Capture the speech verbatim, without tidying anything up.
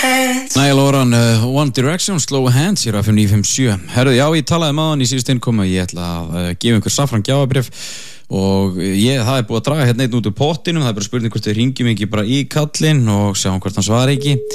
Niall Horan, uh, One Direction, Slow Hands hér á F M níu fimm sjö. Herðu, já, ég talaði með hann í síðust innkomu. Ég ætla að uh, gefa einhver safran gjafabréf og ég, það er búið að draga hérna einn út úr pottinum. Það er bara spurning hvort þau ringjum ekki bara í kallinn og sjáum hvort hann svarar ekki.